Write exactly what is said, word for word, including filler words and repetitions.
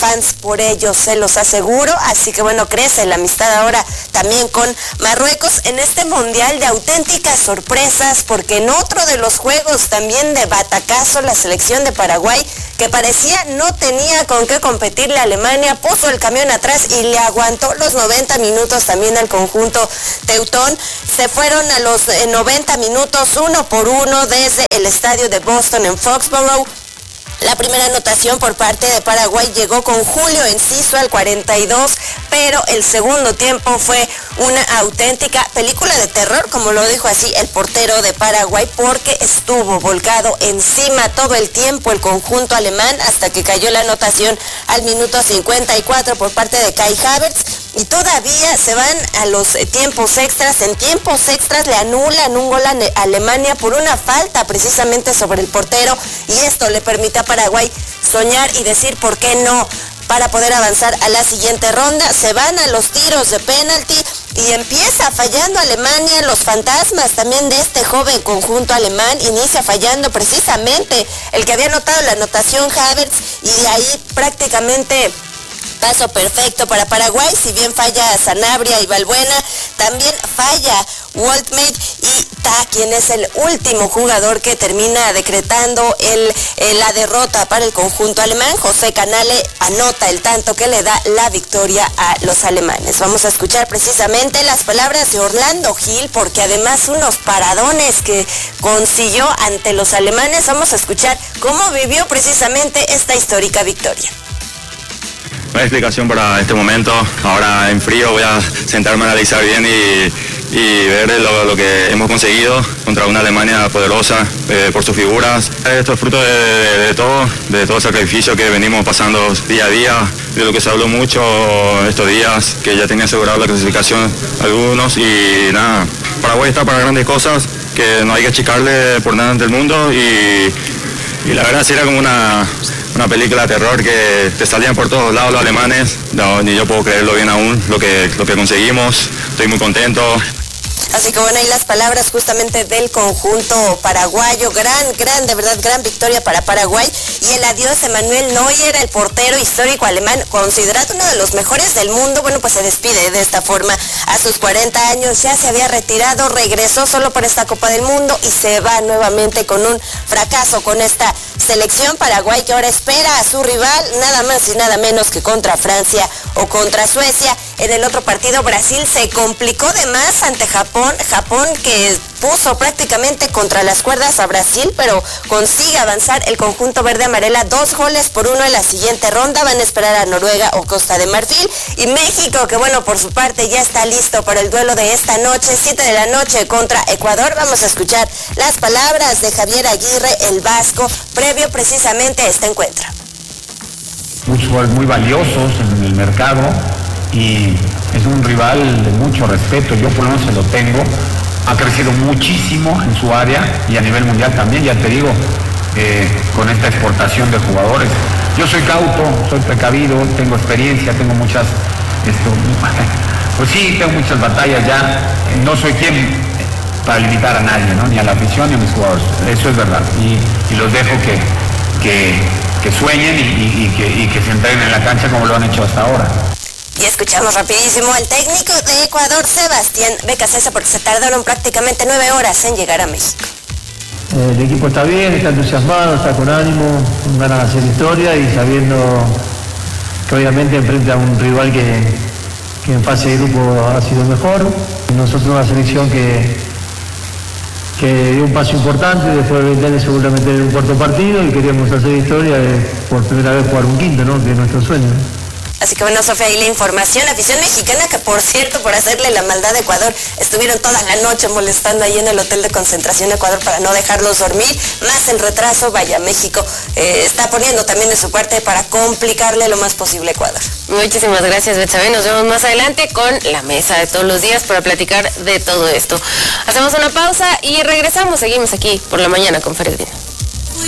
fans por ello, se los aseguro. Así que bueno, crece la amistad ahora también con Marruecos en este mundial de auténticas sorpresas, porque en otro de los juegos también de batacazo, la selección de Paraguay, que parecía no tenía con qué competirle a Alemania, puso el camión atrás y le aguantó los noventa minutos también al conjunto teutón. Se fueron a los noventa minutos uno por uno desde el estadio de Boston en Foxborough. La primera anotación por parte de Paraguay llegó con Julio Enciso al cuarenta y dos, pero el segundo tiempo fue una auténtica película de terror, como lo dijo así el portero de Paraguay, porque estuvo volcado encima todo el tiempo el conjunto alemán hasta que cayó la anotación al minuto cincuenta y cuatro por parte de Kai Havertz. Y todavía se van a los tiempos extras. En tiempos extras le anulan un gol a Alemania por una falta precisamente sobre el portero, y esto le permite a Paraguay soñar y decir por qué no para poder avanzar a la siguiente ronda. Se van a los tiros de penalti y empieza fallando Alemania. Los fantasmas también de este joven conjunto alemán, inicia fallando precisamente el que había anotado la anotación, Havertz, y de ahí prácticamente paso perfecto para Paraguay. Si bien falla Sanabria y Valbuena, también falla Woltmate y Ta, quien es el último jugador que termina decretando el, el, la derrota para el conjunto alemán. José Canale anota el tanto que le da la victoria a los alemanes. Vamos a escuchar precisamente las palabras de Orlando Gil, porque además unos paradones que consiguió ante los alemanes. Vamos a escuchar cómo vivió precisamente esta histórica victoria. No hay explicación para este momento. Ahora en frío voy a sentarme a analizar bien y, y ver lo, lo que hemos conseguido contra una Alemania poderosa eh, por sus figuras. Esto es fruto de, de, de todo, de todo el sacrificio que venimos pasando día a día, de lo que se habló mucho estos días, que ya tenía asegurado la clasificación algunos, y nada, Paraguay está para grandes cosas, que no hay que achicarle por nada ante el mundo, y, y la verdad sí era como una... una película de terror que te salían por todos lados los alemanes. No, ni yo puedo creerlo bien aún, lo que, lo que conseguimos. Estoy muy contento. Así que bueno, ahí las palabras justamente del conjunto paraguayo. Gran, gran, de verdad, gran victoria para Paraguay. Y el adiós de Manuel Neuer, el portero histórico alemán, considerado uno de los mejores del mundo. Bueno, pues se despide de esta forma a sus cuarenta años. Ya se había retirado, regresó solo por esta Copa del Mundo y se va nuevamente con un fracaso con esta selección Paraguay, que ahora espera a su rival, nada más y nada menos que contra Francia o contra Suecia. En el otro partido, Brasil se complicó de más ante Japón. Japón que puso prácticamente contra las cuerdas a Brasil, pero consigue avanzar el conjunto verde amarela dos goles por uno en la siguiente ronda. Van a esperar a Noruega o Costa de Marfil. Y México, que bueno, por su parte ya está listo para el duelo de esta noche, siete de la noche contra Ecuador. Vamos a escuchar las palabras de Javier Aguirre, el vasco, previo precisamente a este encuentro. Muchos jugadores muy valiosos en el mercado y es un rival de mucho respeto. Yo por lo menos se lo tengo. Ha crecido muchísimo en su área y a nivel mundial también, ya te digo, eh, con esta exportación de jugadores. Yo soy cauto, soy precavido, tengo experiencia, tengo muchas, esto, pues sí, tengo muchas batallas ya. No soy quien para limitar a nadie, ¿no? Ni a la afición ni a mis jugadores. Eso es verdad. Y, y los dejo que, que, que sueñen y, y, y, que, y que se entreguen en la cancha como lo han hecho hasta ahora. Y escuchamos rapidísimo al técnico de Ecuador, Sebastián Becasese, porque se tardaron prácticamente nueve horas en llegar a México. El equipo está bien, está entusiasmado, está con ánimo, con ganas de hacer historia y sabiendo que obviamente enfrenta a un rival que, que en fase de grupo ha sido mejor. Nosotros una selección que, que dio un paso importante, después de veinte años seguramente en un cuarto partido, y queríamos hacer historia de por primera vez jugar un quinto, ¿no? Que es nuestro sueño. Así que bueno, Sofía, ahí la información. Afición mexicana que, por cierto, por hacerle la maldad a Ecuador, estuvieron toda la noche molestando ahí en el hotel de concentración de Ecuador para no dejarlos dormir. Más el retraso, vaya, México eh, está poniendo también de su parte para complicarle lo más posible a Ecuador. Muchísimas gracias, Betsabe. Nos vemos más adelante con la mesa de todos los días para platicar de todo esto. Hacemos una pausa y regresamos. Seguimos aquí por la mañana con Feredina.